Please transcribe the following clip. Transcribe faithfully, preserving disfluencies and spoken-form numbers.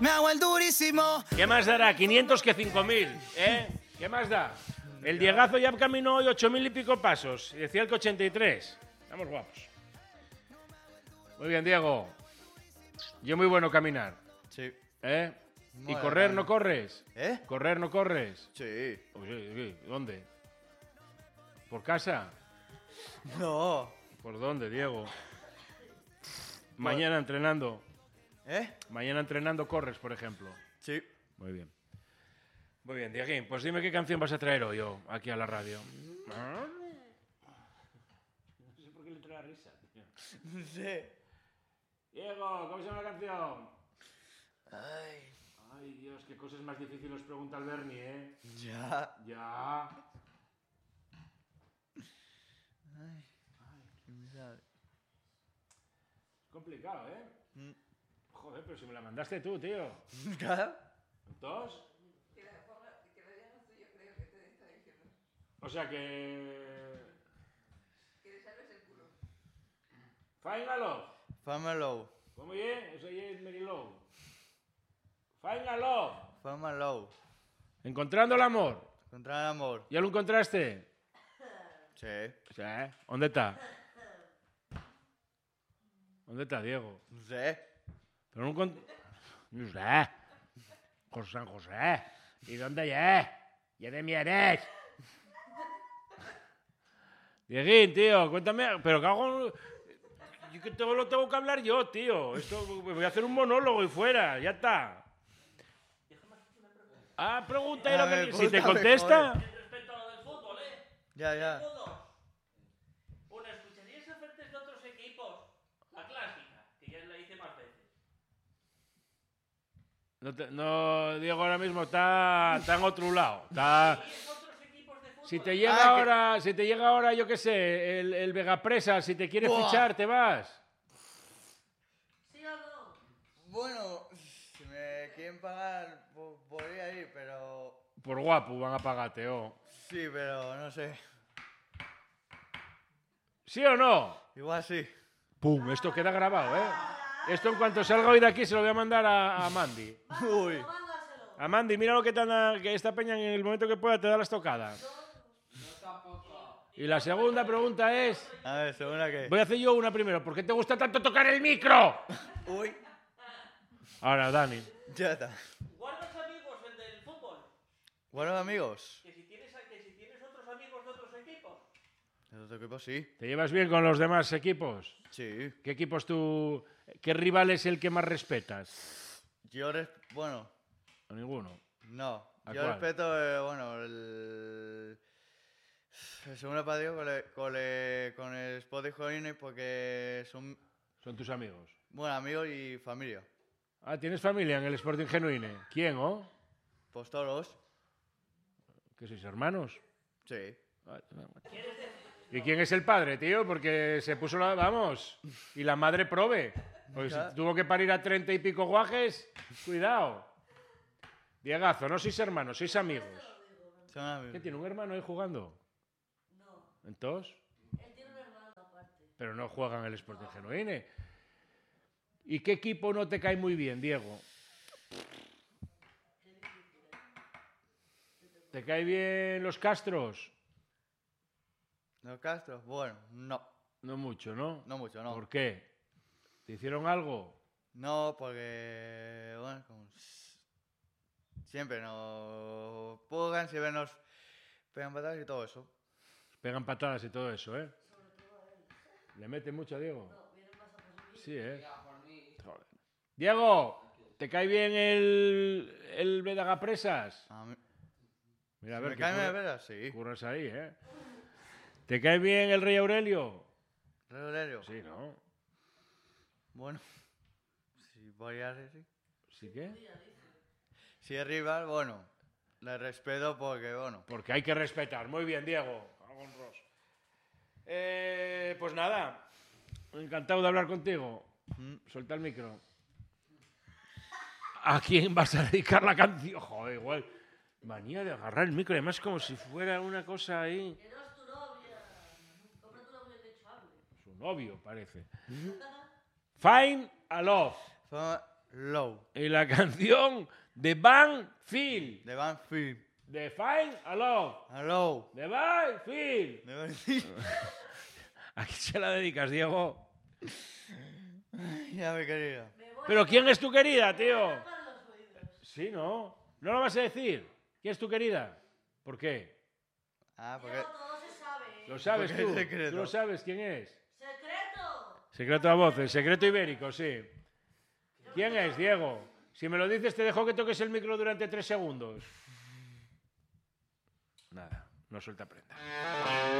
Me hago el durísimo. ¿Qué más dará? quinientos que cinco mil, ¿eh? ¿Qué más da? El Diegazo ya caminó hoy ocho mil y pico pasos. Y decía el que ochenta y tres. Estamos guapos. Muy bien, Diego. Yo muy bueno caminar. Sí. ¿Eh? ¿Y Bueno, correr bueno. no corres? ¿Eh? ¿Correr no corres? Sí. Pues sí, sí. ¿Dónde? ¿Por casa? No. ¿Por dónde, Diego? Mañana entrenando. ¿Eh? Mañana entrenando corres, por ejemplo. Sí. Muy bien. Muy bien, Dieguín. Pues dime qué canción vas a traer hoy yo, aquí a la radio. No sé por qué le trae risa, tío. No sé. Diego, ¿cómo se llama la canción? Ay. Ay, Dios, qué cosas más difíciles os pregunta el Bernie, ¿eh? Ya. Ya. Ay. ¿Quién sabe? Es complicado, ¿eh? Mm. Joder, pero si me la mandaste tú, tío. Claro. ¿Entonces? O sea que... Fine Love. Fama Low. ¿Cómo es? Eso ya es Mary Lou. Fine Love. Fama Low. Encontrando el amor. Contra el amor. ¿Ya lo encontraste? Sí. Sí. ¿Dónde está? ¿Dónde está, Diego? No sé. Pero no encont... No sé. José San José. ¿Y dónde ya? Ya de Mieres. Dieguín, tío, cuéntame. Pero cago... Yo que todo lo tengo que hablar yo, tío. Esto, voy a hacer un monólogo y fuera. Ya está. Ah, pregunta y lo A ver, que... Si te pregúntame, contesta... joder. Respecto a lo del fútbol, ¿eh? Ya, ya. Fútbol. Bueno, ¿escucharíais ofertas de otros equipos? La clásica, que ya la hice más veces. No, te- no, Diego ahora mismo está, está en otro lado. Está... ¿Y otros equipos de fútbol? Si te llega Ah, que- ahora, si te llega ahora, yo qué sé, el, el Vegapresa, si te quiere Buah. fichar, te vas. ¿Sí o no? Bueno, si me quieren pagar, po- podría ir, pero... Por guapo van a pagarte, oh. Sí, pero no sé. ¿Sí o no? Igual sí. Pum, esto queda grabado, ¿eh? Esto en cuanto salga hoy de aquí se lo voy a mandar a, a Mandy. Uy. Mándaselo. A Mandy, mira lo que, te anda- que esta peña en el momento que pueda te da la estocada. Y la segunda pregunta es... A ver, ¿segunda qué? Voy a hacer yo una primero. ¿Por qué te gusta tanto tocar el micro? Uy. Ahora, Dani. Ya está. ¿Guardas amigos el del fútbol? Buenos amigos. Que si tienes, que si tienes otros amigos de otros equipos. De otro equipo sí. ¿Te llevas bien con los demás equipos? Sí. ¿Qué equipos tú... ¿Qué rival es el que más respetas? Yo res... Bueno, A ninguno. no. ¿A Yo cuál? respeto, eh, bueno, el... El segundo partido con, el- con, el- con el Sport de Jolines porque son, Son tus amigos. bueno, amigos y familia. Ah, ¿tienes familia en el Sporting Genuine? ¿Quién, oh? Pues todos. ¿Que sois hermanos? Sí. ¿Y quién es el padre, tío? Porque se puso la... Vamos. Y la madre prove. Pues Ya. tuvo que parir a treinta y pico guajes. Cuidado. Diegazo, no sois hermanos, sois amigos. Son amigos. ¿Qué tiene un hermano ahí jugando? No, ¿Entonces? él tiene un hermano aparte. Pero no juegan en el Sporting Genuine. ¿Y qué equipo no te cae muy bien, Diego? ¿Te cae bien los Castros? ¿Los Castros? Bueno, no. No mucho, ¿no? No mucho, no. ¿Por qué? ¿Te hicieron algo? No, porque, bueno, como s- siempre nos pugan, siempre nos pegan patadas y todo eso. Pegan patadas y todo eso, ¿eh? ¿Le mete mucho a Diego? Sí, ¿eh? Joder. Diego, ¿te cae bien el, el Vedagapresas? A mí, Mira, a si ver, me que caen de curra- veras, sí. curras ahí, ¿eh? ¿Te cae bien el Rey Aurelio? Regulero. Sí, ¿no? Bueno, si voy a ser, sí. ¿Sí qué? Si es rival, bueno, le respeto porque, bueno, Porque hay que respetar. Muy bien, Diego. Hago un ros. Eh, pues nada, encantado de hablar contigo. mm, Suelta el micro. ¿A quién vas a dedicar la canción? Joder, igual. Manía de agarrar el micro, además como si fuera una cosa ahí. Que no es tu novia. Compra tu novio de hecho hable. Su novio, parece. Fine a love. fama, Low. Y la canción de Van Phil. De Van Phil. De Fine a Love. Hello. De Van Phil. De Van Phil. ¿A quién se la dedicas, Diego? Ya, mi querido. Me voy ¿Pero a- quién es tu querida, me tío? voy a tapar los oídos. Sí, ¿no? ¿No lo vas a decir? ¿Quién es tu querida? ¿Por qué? Ah, porque... Diego, todo se sabe. ¿eh? ¿Lo sabes Porque es tú? secreto. ¿Tú lo sabes quién es? ¡Secreto! Secreto a voces, secreto ibérico, sí. ¿Quién es, Diego? Si me lo dices, te dejo que toques el micro durante tres segundos. Nada, no suelta prenda.